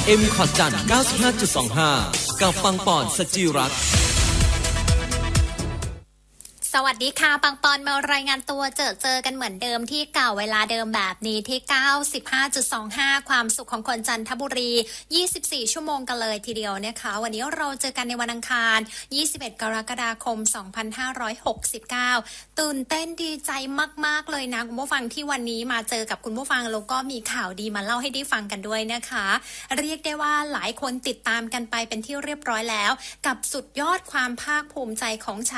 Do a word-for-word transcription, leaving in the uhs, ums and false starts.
เอ็ม คอร์ดจันทร์ เก้าสิบห้าจุดสองห้า กับปังปอนสจิรัตน์สวัสดีค่ะปังปอนมารายงานตัวเจอเจอกันเหมือนเดิมที่เก่าเวลาเดิมแบบนี้ที่ เก้าสิบห้าจุดสองห้า ความสุขของคนจันทบุรียี่สิบสี่ชั่วโมงกันเลยทีเดียวนะคะวันนี้เราเจอกันในวันอังคารยี่สิบเอ็ดกรกฎาคมสองพันห้าร้อยหกสิบเก้าตื่นเต้นดีใจมากๆเลยนะคุณผู้ฟังที่วันนี้มาเจอกับคุณผู้ฟังแล้วก็มีข่าวดีมาเล่าให้ได้ฟังกันด้วยนะคะเรียกได้ว่าหลายคนติดตามกันไปเป็นที่เรียบร้อยแล้วกับสุดยอดความภาคภูมิใจของชาว